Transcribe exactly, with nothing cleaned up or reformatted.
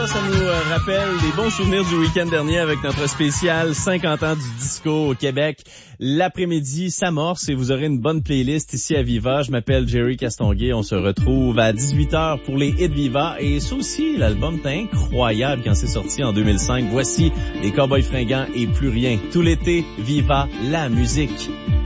Ça nous rappelle les bons souvenirs du week-end dernier avec notre spécial cinquante ans du disco au Québec. L'après-midi s'amorce et vous aurez une bonne playlist ici à Viva. Je m'appelle Jerry Castonguay. On se retrouve à dix-huit heures pour les hits Viva. Et ça aussi, l'album était incroyable quand c'est sorti en deux mille cinq. Voici les Cowboys Fringants et plus rien. Tout l'été, Viva la musique.